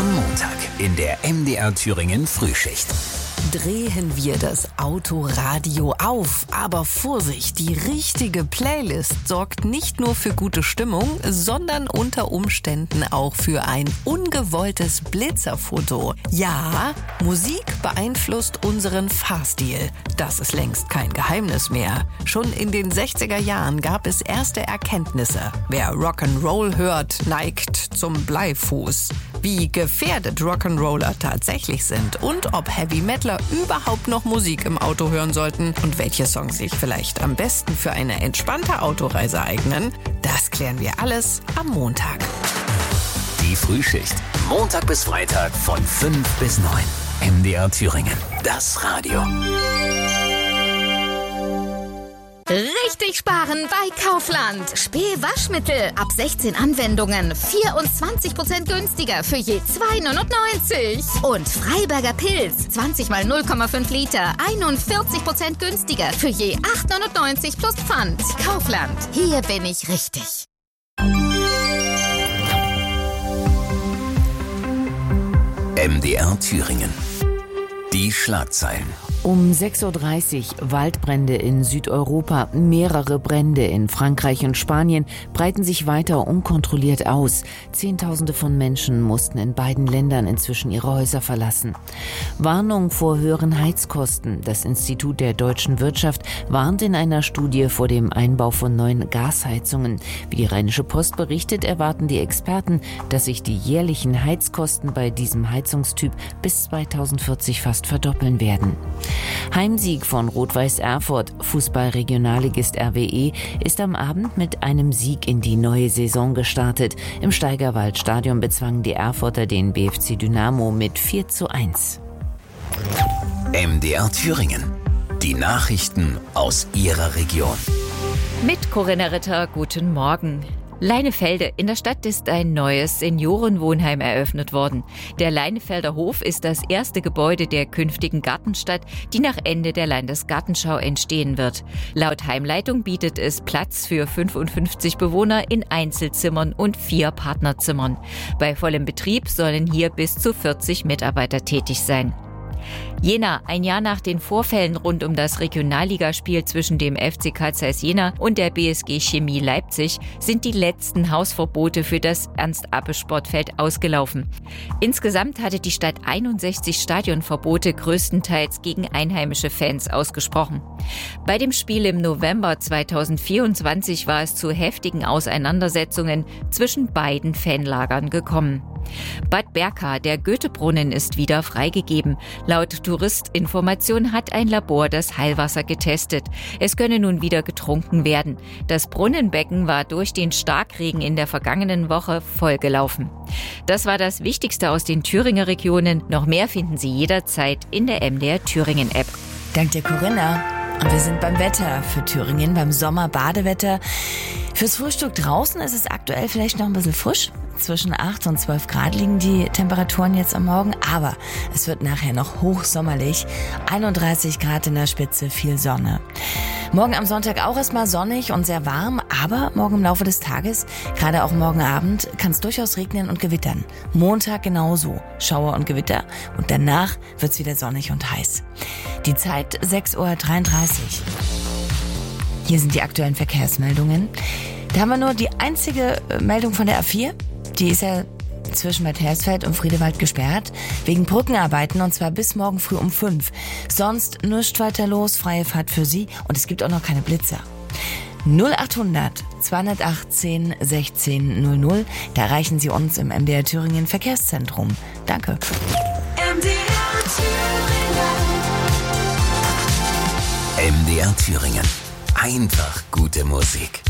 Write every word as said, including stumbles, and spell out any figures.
Am Montag in der M D R Thüringen Frühschicht. Drehen wir das Autoradio auf. Aber Vorsicht, die richtige Playlist sorgt nicht nur für gute Stimmung, sondern unter Umständen auch für ein ungewolltes Blitzerfoto. Ja, Musik beeinflusst unseren Fahrstil. Das ist längst kein Geheimnis mehr. Schon in den sechziger Jahren gab es erste Erkenntnisse. Wer Rock'n'Roll hört, neigt zum Bleifuß. Wie gefährdet Rock'n'Roller tatsächlich sind und ob Heavy Metaler überhaupt noch Musik im Auto hören sollten und welche Songs sich vielleicht am besten für eine entspannte Autoreise eignen, das klären wir alles am Montag. Die Frühschicht. Montag bis Freitag von fünf bis neun. M D R Thüringen. Das Radio. Richtig sparen bei Kaufland. Spee-Waschmittel ab sechzehn Anwendungen. vierundzwanzig Prozent günstiger für je zwei neunundneunzig. Und Freiberger Pilz. zwanzig mal null Komma fünf Liter. einundvierzig Prozent günstiger für je acht neunundneunzig plus Pfand. Kaufland. Hier bin ich richtig. M D R Thüringen. Die Schlagzeilen. Um sechs Uhr dreißig Waldbrände in Südeuropa, mehrere Brände in Frankreich und Spanien breiten sich weiter unkontrolliert aus. Zehntausende von Menschen mussten in beiden Ländern inzwischen ihre Häuser verlassen. Warnung vor höheren Heizkosten. Das Institut der deutschen Wirtschaft warnt in einer Studie vor dem Einbau von neuen Gasheizungen. Wie die Rheinische Post berichtet, erwarten die Experten, dass sich die jährlichen Heizkosten bei diesem Heizungstyp bis zweitausendvierzig fast verdoppeln werden. Heimsieg von Rot-Weiß Erfurt. Fußball-Regionalligist R W E ist am Abend mit einem Sieg in die neue Saison gestartet. Im Steigerwald-Stadion bezwangen die Erfurter den B F C Dynamo mit vier zu eins. M D R Thüringen. Die Nachrichten aus Ihrer Region. Mit Corinna Ritter, guten Morgen. Leinefelde. In der Stadt ist ein neues Seniorenwohnheim eröffnet worden. Der Leinefelder Hof ist das erste Gebäude der künftigen Gartenstadt, die nach Ende der Landesgartenschau entstehen wird. Laut Heimleitung bietet es Platz für fünfundfünfzig Bewohner in Einzelzimmern und vier Partnerzimmern. Bei vollem Betrieb sollen hier bis zu vierzig Mitarbeiter tätig sein. Jena. Ein Jahr nach den Vorfällen rund um das Regionalligaspiel zwischen dem F C Carl Zeiss Jena und der B S G Chemie Leipzig sind die letzten Hausverbote für das Ernst-Abbe-Sportfeld ausgelaufen. Insgesamt hatte die Stadt einundsechzig Stadionverbote größtenteils gegen einheimische Fans ausgesprochen. Bei dem Spiel im November zweitausendvierundzwanzig war es zu heftigen Auseinandersetzungen zwischen beiden Fanlagern gekommen. Bad Berka, der Goethebrunnen ist wieder freigegeben. Laut Touristinformation hat ein Labor das Heilwasser getestet. Es könne nun wieder getrunken werden. Das Brunnenbecken war durch den Starkregen in der vergangenen Woche vollgelaufen. Das war das Wichtigste aus den Thüringer Regionen. Noch mehr finden Sie jederzeit in der M D R Thüringen App. Dank dir, Corinna. Und wir sind beim Wetter für Thüringen, beim Sommerbadewetter. Fürs Frühstück draußen ist es aktuell vielleicht noch ein bisschen frisch. Zwischen acht und zwölf Grad liegen die Temperaturen jetzt am Morgen. Aber es wird nachher noch hochsommerlich. einunddreißig Grad in der Spitze, viel Sonne. Morgen am Sonntag auch erstmal sonnig und sehr warm. Aber morgen im Laufe des Tages, gerade auch morgen Abend, kann es durchaus regnen und gewittern. Montag genauso. Schauer und Gewitter. Und danach wird es wieder sonnig und heiß. Die Zeit sechs Uhr dreiunddreißig. Hier sind die aktuellen Verkehrsmeldungen. Da haben wir nur die einzige Meldung von der A vier. Die ist ja zwischen Bad Hersfeld und Friedewald gesperrt, wegen Brückenarbeiten, und zwar bis morgen früh um fünf. Sonst nichts weiter los, freie Fahrt für Sie, und es gibt auch noch keine Blitzer. null achthundert zweihundertachtzehn sechzehn null null, da erreichen Sie uns im M D R Thüringen Verkehrszentrum. Danke. M D R Thüringen. M D R Thüringen. Einfach gute Musik.